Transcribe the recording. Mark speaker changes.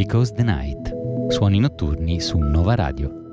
Speaker 1: Because the Night. Suoni notturni su Nova Radio.